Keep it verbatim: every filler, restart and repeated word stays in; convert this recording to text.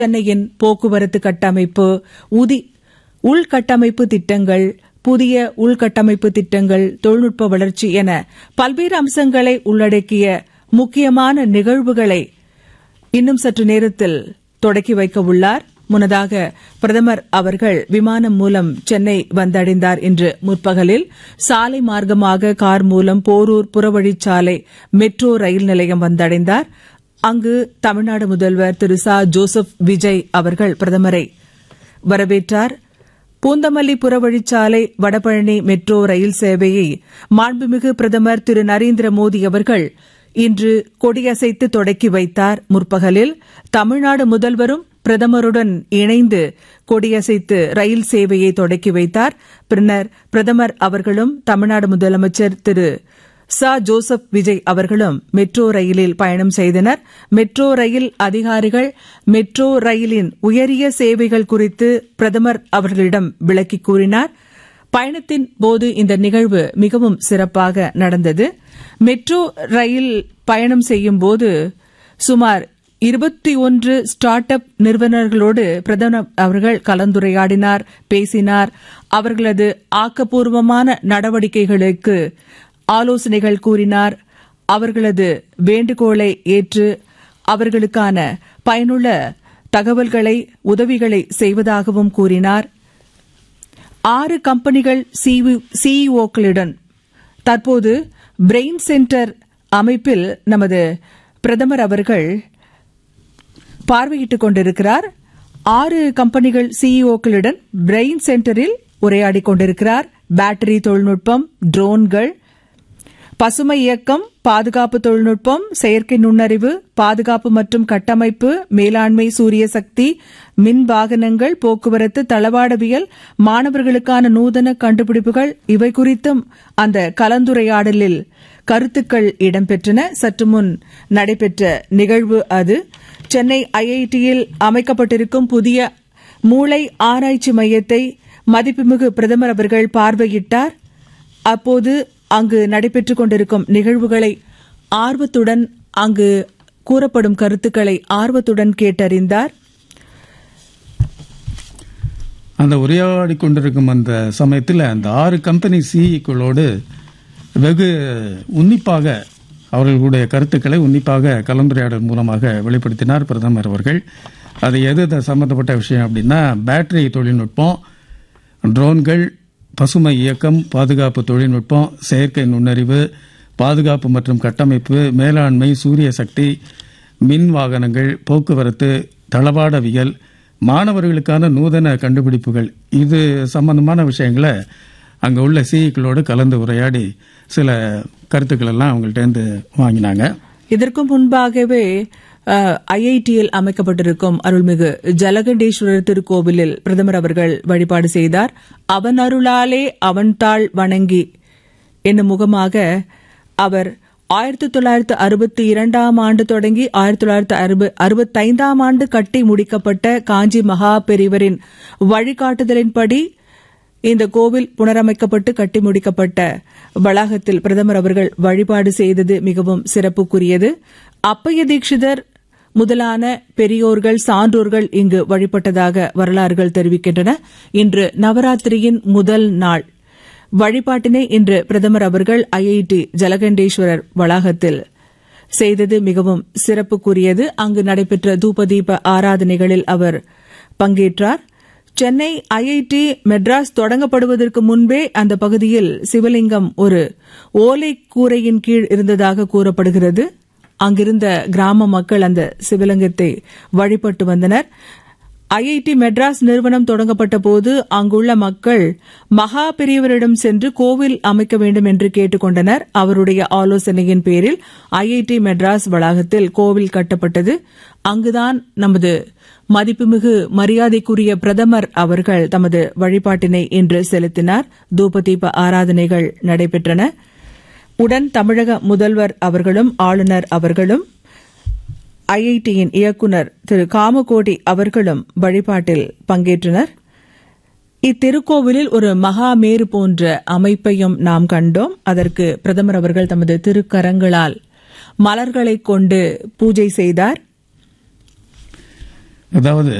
சென்னையின் போக்குவரத்து கட்டமைப்பு, உதி உள்கட்டமைப்பு திட்டங்கள், புதிய உள்கட்டமைப்பு திட்டங்கள், தொழில்நுட்ப வளர்ச்சி என பல்வேறு அம்சங்களை உள்ளடக்கிய முக்கியமான நிகழ்வுகளை இன்னும் சற்று நேரத்தில் தொடக்கி வைக்க உள்ளார். முன்னதாக பிரதமர் அவர்கள் விமானம் மூலம் சென்னை வந்தடைந்தார். இன்று முற்பகலில் சாலை மார்க்கமாக கார் மூலம் போரூர் புறவழிச்சாலை மெட்ரோ ரயில் நிலையம் வந்தடைந்தார். அங்கு தமிழ்நாடு முதல்வர் திரு ச ஜோசப் விஜய் அவர்கள் பிரதமரை வரவேற்றார். பூந்தமல்லி புறவழிச்சாலை வடபழனி மெட்ரோ ரயில் சேவையை மாண்புமிகு பிரதமர் திரு நரேந்திர மோடி அவர்கள் இன்று கொடியசைத்து தொடக்கி வைத்தார். முற்பகலில் தமிழ்நாடு முதல்வரும் பிரதமருடன் இணைந்து கொடியசைத்து ரயில் சேவையை தொடக்கி வைத்தார். பின்னர் பிரதமர் அவர்களும் தமிழ்நாடு முதலமைச்சர் திரு ச ஜோசப் விஜய் அவர்களும் மெட்ரோ ரயிலில் பயணம் செய்தனர். மெட்ரோ ரயில் அதிகாரிகள் மெட்ரோ ரயிலின் உயரிய சேவைகள் குறித்து பிரதமர் அவர்களிடம் விளக்கிக் கூறினார். பயணத்தின் போது இந்த நிகழ்வு மிகவும் சிறப்பாக நடந்தது. மெட்ரோ ரயில் பயணம் செய்யும்போது சுமார் இருபத்தி ஒன்று ஸ்டார்ட் அப் நிறுவனர்களோடு பிரதமர் அவர்கள் கலந்துரையாடினார், பேசினார். அவர்களது ஆக்கப்பூர்வமான நடவடிக்கைகளுக்கு ஆலோசனைகள் கூறினார். அவர்களது வேண்டுகோளை ஏற்று அவர்களுக்கான பயனுள்ள தகவல்களை, உதவிகளை செய்வதாகவும் கூறினார். ஆறு கம்பெனிகள் சிஇஓக்களுடன் தற்போது பிரெயின் சென்டர் அமைப்பில் நமது பிரதமர் அவர்கள் பார்வையிட்டுக் கொண்டிருக்கிறார். ஆறு கம்பெனிகள் சிஇஓக்களுடன் பிரெயின் சென்டரில் உரையாடிக் கொண்டிருக்கிறார். பேட்டரி தொழில்நுட்பம், ட்ரோன்கள், பசுமை இயக்கம், பாதுகாப்பு தொழில்நுட்பம், செயற்கை நுண்ணறிவு, பாதுகாப்பு மற்றும் கட்டமைப்பு, மேலாண்மை, சூரிய சக்தி, மின் வாகனங்கள், போக்குவரத்து, தளவாடவியல், மாணவர்களுக்கான நூதன கண்டுபிடிப்புகள், இவை குறித்தும் அந்த கலந்துரையாடலில் கருத்துக்கள் இடம்பெற்றன. சற்று முன் நடைபெற்ற நிகழ்வு அது. சென்னை ஐஐடியில் அமைக்கப்பட்டிருக்கும் புதிய மூளை ஆராய்ச்சி மையத்தை மதிப்புமிகு பிரதமர் அவர்கள் பார்வையிட்டார். அப்போது அங்கு நடைபெற்றுக் கொண்டிருக்கும் நிகழ்வுகளை ஆர்வத்துடன், அங்கு கூறப்படும் கருத்துக்களை ஆர்வத்துடன் கேட்டறிந்தார். அந்த உரையாடி கொண்டிருக்கும் அந்த சமயத்தில் அந்த ஆறு கம்பெனி சிஇக்களோடு வெகு உன்னிப்பாக அவர்களுடைய கருத்துக்களை உன்னிப்பாக கலந்துரையாடல் மூலமாக வெளிப்படுத்தினார் பிரதமர் அவர்கள். அது எது சம்பந்தப்பட்ட விஷயம் அப்படின்னா, பேட்டரி தொழில்நுட்பம், ட்ரோன்கள், பசுமை இயக்கம், பாதுகாப்பு தொழில்நுட்பம், செயற்கை நுண்ணறிவு, பாதுகாப்பு மற்றும் கட்டமைப்பு, மேலாண்மை, சூரிய சக்தி, மின் வாகனங்கள், போக்குவரத்து, தளவாடவியல், மாணவர்களுக்கான நூதன கண்டுபிடிப்புகள், இது சம்பந்தமான விஷயங்களை அங்கே உள்ள சிஇக்களோடு கலந்து உரையாடி சில கருத்துக்கள் எல்லாம் அவங்கள்ட்ட வாங்கினாங்க. இதற்கு முன்பாகவே ஐஐடியில் அமைக்கப்பட்டிருக்கும் அருள்மிகு ஜலகண்டேஸ்வரர் திருக்கோவிலில் பிரதமர் அவர்கள் வழிபாடு செய்தார். அவன் அருளாலே அவன் தாள் வணங்கி என்னும் முகமாக அவர் ஆயிரத்தி தொள்ளாயிரத்து அறுபத்தி இரண்டாம் ஆண்டு தொடங்கி ஆயிரத்தி தொள்ளாயிரத்து அறுபத்தைந்தாம் ஆண்டு கட்டி முடிக்கப்பட்ட காஞ்சி மகா பெரிவரின் வழிகாட்டுதலின்படி இந்த கோவில் புனரமைக்கப்பட்டு கட்டி முடிக்கப்பட்ட வளாகத்தில் பிரதமர் அவர்கள் வழிபாடு செய்தது மிகவும் சிறப்புக்குரியது. அப்பைய தீட்சிதர் முதலான பெரியோர்கள், சான்றோர்கள் இங்கு வழிபட்டதாக வரலாறுகள் தெரிவிக்கின்றன. இன்று நவராத்திரியின் முதல் நாள் வழிபாட்டினை இன்று பிரதமர் அவர்கள் ஐஐடி ஜலகண்டேஸ்வரர் வளாகத்தில் செய்தது மிகவும் சிறப்புக்குரியது. அங்கு நடைபெற்ற தூபதீப ஆராதனைகளில் அவர் பங்கேற்றார். சென்னை ஐஐடி மெட்ராஸ் தொடங்கப்படுவதற்கு முன்பே அந்த பகுதியில் சிவலிங்கம் ஒரு ஓலை கூரையின் கீழ் இருந்ததாக கூறப்படுகிறது. அங்கிருந்த கிராம மக்கள் அந்த சிவலிங்கத்தை வழிபட்டு வந்தனர். ஐஐடி மெட்ராஸ் நிறுவனம் தொடங்கப்பட்ட போது அங்குள்ள மக்கள் மகா பெரியவரிடம் சென்று கோவில் அமைக்க வேண்டும் என்று கேட்டுக் கொண்டனர். அவருடைய ஆலோசனையின் பேரில் ஐஐடி மெட்ராஸ் வளாகத்தில் கோவில் கட்டப்பட்டது. அங்குதான் நமது மதிப்புமிகு மரியாதைக்குரிய பிரதமர் அவர்கள் தமது வழிபாட்டினை இன்று செலுத்தினார். தூபதீப ஆராதனைகள் நடைபெற்றன. உடன் தமிழக முதல்வர் அவர்களும் ஆளுநர் அவர்களும் ஐஐடியின் இயக்குநர் திரு காமகோடி அவர்களும் வழிபாட்டில் பங்கேற்றனர். இத்திருக்கோவிலில் ஒரு மகாமேரு போன்ற அமைப்பையும் நாம் கண்டோம். அதற்கு பிரதமர் அவர்கள் தமது திருக்கரங்களால் மலர்களை கொண்டு பூஜை செய்தார். அதாவது